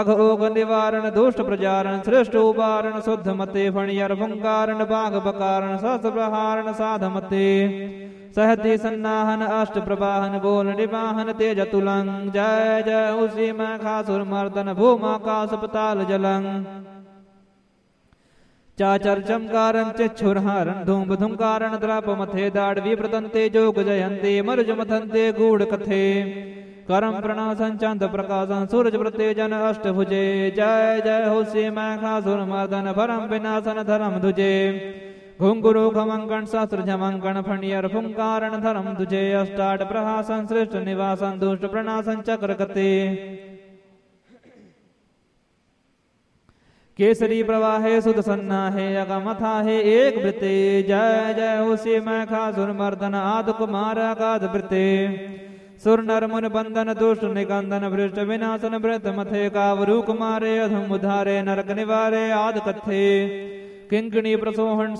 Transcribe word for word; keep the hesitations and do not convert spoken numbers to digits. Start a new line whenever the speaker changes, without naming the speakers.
ओग निवारण दुष्ट प्रजारण श्रेष्ठ उबारण शुद्ध मते फणियर फुंकारण बाघ बकारण सहस्र प्रहारण साध मते सहति सन्नाहन अष्ट प्रवाहन बोल निवाहन तेज तुलंग जय जय उसी में खासुर मर्दन भूमाकाश पताल जलंग चाचर चमकारं चिच्छुरहारं धूम धुमकारं द्राप मथे दाड़वी प्रतंते जोग जयंते मरुज मथंते गूढ़ कथे करम प्रणासन चंद प्रकाशन सूरज प्रत्यजन अष्टभुजे जय जय हो से मैखासुर मर्दन भरम विनाशन धर्म धुजे घुंगुरु खमंकण शास्त्र झमंकण फणियर फुंकारण धर्म धुजे अष्टाट प्रहासन श्रेष्ठ निवासन दुष्ट प्रणासन चक्र कते केसरी प्रवाहे सुध सन्ना है अगमथा है एक वृते जय जय हो से मैखासुर मर्दन आदि कुमार अगाध वृते सुर नर मुन बंधन दुष्ट निकंदन भ्रष्ट विनाशन व्रत मथे कावरू कुमारे अधम उधारे नरक निवारे आद कथे किंकणी प्रसोहन